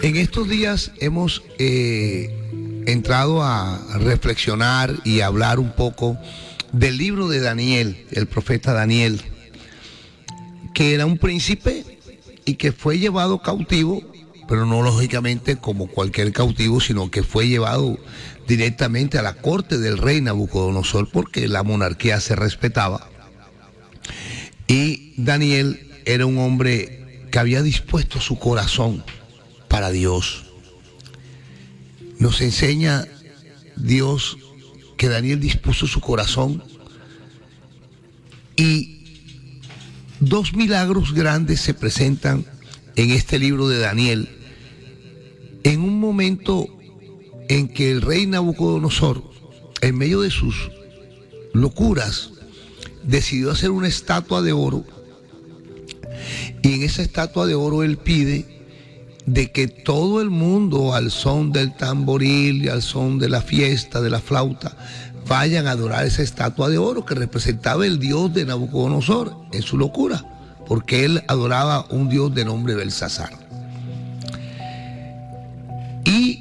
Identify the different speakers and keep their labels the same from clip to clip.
Speaker 1: En estos días hemos entrado a reflexionar y a hablar un poco del libro de Daniel, el profeta Daniel, que era un príncipe y que fue llevado cautivo, pero no lógicamente como cualquier cautivo, sino que fue llevado directamente a la corte del rey Nabucodonosor, porque la monarquía se respetaba. Y Daniel era un hombre que había dispuesto su corazón para Dios. Nos enseña Dios que Daniel dispuso su corazón y dos milagros grandes se presentan en este libro de Daniel, en un momento en que el rey Nabucodonosor, en medio de sus locuras, decidió hacer una estatua de oro, y en esa estatua de oro él pide de que todo el mundo, al son del tamboril y al son de la fiesta, de la flauta, vayan a adorar esa estatua de oro que representaba el dios de Nabucodonosor en su locura, porque él adoraba un dios de nombre Belsasar. Y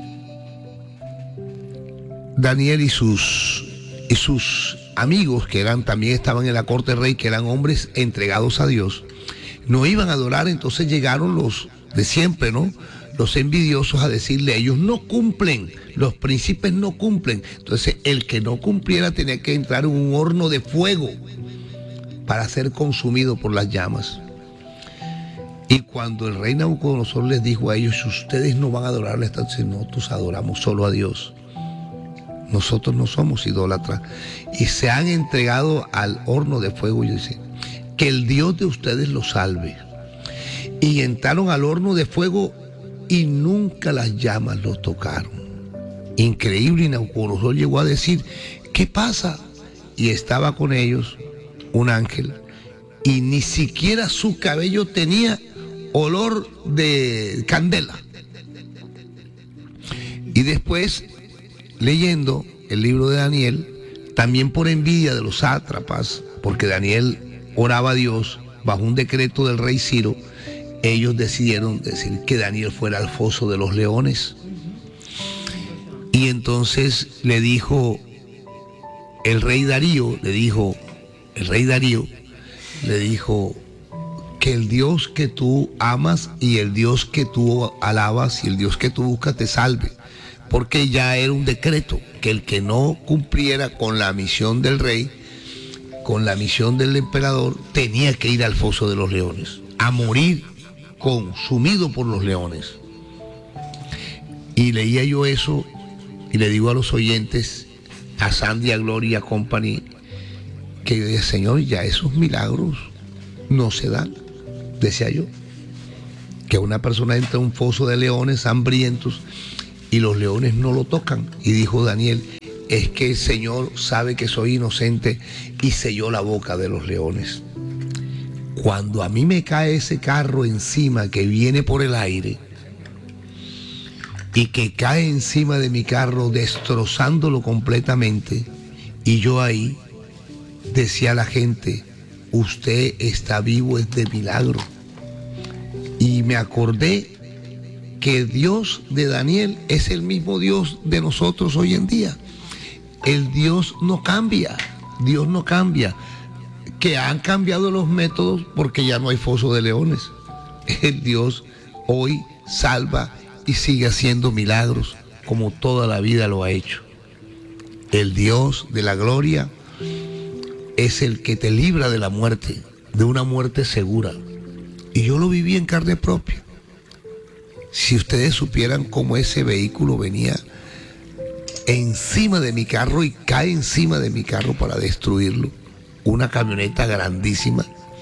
Speaker 1: Daniel y sus amigos, que también estaban en la corte del rey, que eran hombres entregados a Dios, no iban a adorar. Entonces llegaron los de siempre, ¿no? Los envidiosos, a decirle: ellos no cumplen, los príncipes no cumplen. Entonces el que no cumpliera tenía que entrar en un horno de fuego para ser consumido por las llamas. Y cuando el rey Nabucodonosor les dijo a ellos: ustedes no van a adorar la estatua, nosotros adoramos solo a Dios, nosotros no somos idólatras, y se han entregado al horno de fuego, y dice: que el Dios de ustedes los salve. Y entraron al horno de fuego y nunca las llamas los tocaron. Increíble. Y Nabucodonosor llegó a decir: ¿qué pasa? Y estaba con ellos un ángel, y ni siquiera su cabello tenía olor de candela. Y después, leyendo el libro de Daniel, también por envidia de los sátrapas, porque Daniel oraba a Dios bajo un decreto del rey Ciro, ellos decidieron decir que Daniel fuera al foso de los leones. Y entonces le dijo el rey Darío, que el Dios que tú amas y el Dios que tú alabas y el Dios que tú buscas te salve, porque ya era un decreto que el que no cumpliera con la misión del rey, con la misión del emperador, tenía que ir al foso de los leones, a morir consumido por los leones. Y leía yo eso y le digo a los oyentes, a Sandy, a Gloria Company, que yo decía: Señor, ya esos milagros no se dan, decía yo, que una persona entra a un foso de leones hambrientos y los leones no lo tocan. Y dijo Daniel: es que el Señor sabe que soy inocente y selló la boca de los leones. Cuando a mí me cae ese carro encima que viene por el aire y que cae encima de mi carro destrozándolo completamente, y yo ahí decía a la gente: usted está vivo, es de milagro. Y me acordé que el Dios de Daniel es el mismo Dios de nosotros hoy en día. El Dios no cambia, Dios no cambia. Que han cambiado los métodos porque ya no hay foso de leones. El Dios hoy salva y sigue haciendo milagros como toda la vida lo ha hecho. El Dios de la gloria es el que te libra de la muerte, de una muerte segura. Y yo lo viví en carne propia. Si ustedes supieran cómo ese vehículo venía encima de mi carro y cae encima de mi carro para destruirlo, una camioneta grandísima.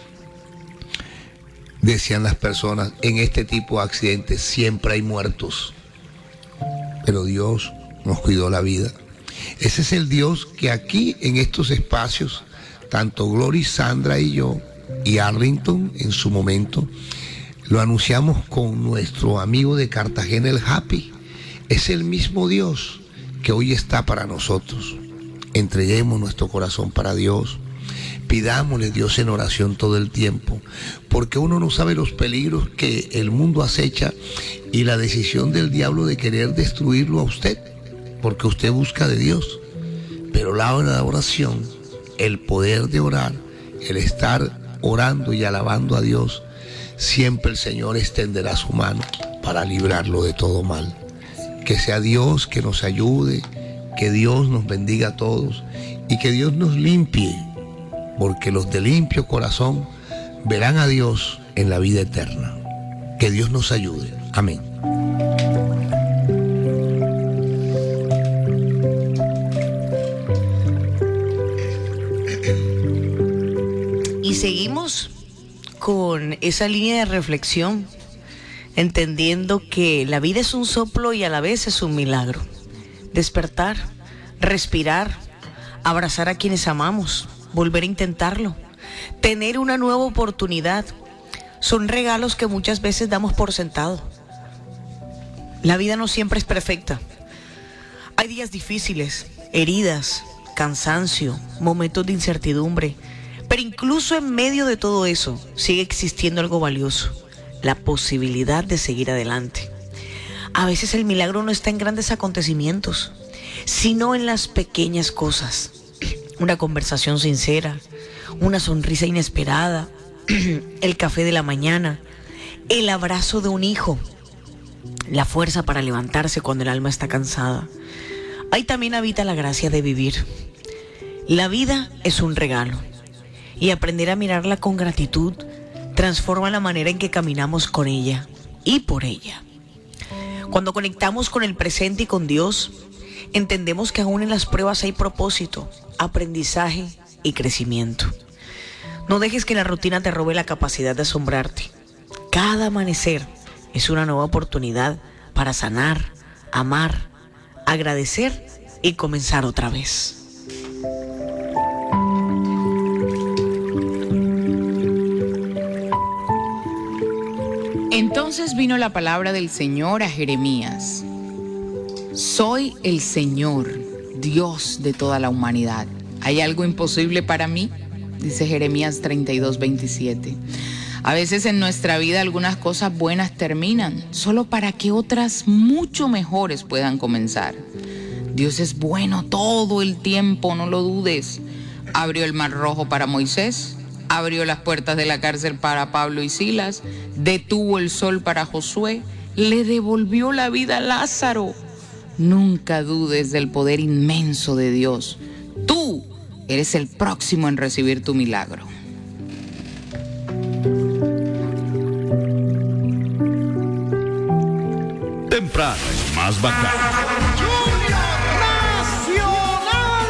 Speaker 1: Decían las personas: en este tipo de accidentes siempre hay muertos, pero Dios nos cuidó la vida. Ese es el Dios que aquí en estos espacios, tanto Glory, Sandra y yo, y Arlington en su momento, lo anunciamos con nuestro amigo de Cartagena, el Happy. Es el mismo Dios que hoy está para nosotros. Entreguemos nuestro corazón para Dios. Pidámosle a Dios en oración todo el tiempo, porque uno no sabe los peligros que el mundo acecha y la decisión del diablo de querer destruirlo a usted, porque usted busca de Dios. Pero la oración, el poder de orar, el estar orando y alabando a Dios, siempre el Señor extenderá su mano para librarlo de todo mal. Que sea Dios que nos ayude, que Dios nos bendiga a todos y que Dios nos limpie, porque los de limpio corazón verán a Dios en la vida eterna. Que Dios nos ayude. Amén.
Speaker 2: Y seguimos con esa línea de reflexión, entendiendo que la vida es un soplo y a la vez es un milagro. Despertar, respirar, abrazar a quienes amamos, volver a intentarlo, tener una nueva oportunidad, son regalos que muchas veces damos por sentado. La vida no siempre es perfecta. Hay días difíciles, heridas, cansancio, momentos de incertidumbre, pero incluso en medio de todo eso sigue existiendo algo valioso: la posibilidad de seguir adelante. A veces el milagro no está en grandes acontecimientos, sino en las pequeñas cosas. Una conversación sincera, una sonrisa inesperada, el café de la mañana, el abrazo de un hijo, la fuerza para levantarse cuando el alma está cansada. Ahí también habita la gracia de vivir. La vida es un regalo y aprender a mirarla con gratitud transforma la manera en que caminamos con ella y por ella. Cuando conectamos con el presente y con Dios, entendemos que aún en las pruebas hay propósito, aprendizaje y crecimiento. No dejes que la rutina te robe la capacidad de asombrarte. Cada amanecer es una nueva oportunidad para sanar, amar, agradecer y comenzar otra vez.
Speaker 3: Entonces vino la palabra del Señor a Jeremías. Soy el Señor, Dios de toda la humanidad. ¿Hay algo imposible para mí? Dice Jeremías 32:27. A veces en nuestra vida algunas cosas buenas terminan, solo para que otras mucho mejores puedan comenzar. Dios es bueno todo el tiempo, no lo dudes. Abrió el mar rojo para Moisés, abrió las puertas de la cárcel para Pablo y Silas, detuvo el sol para Josué, le devolvió la vida a Lázaro. Nunca dudes del poder inmenso de Dios. Tú eres el próximo en recibir tu milagro.
Speaker 4: Temprano es más bacano.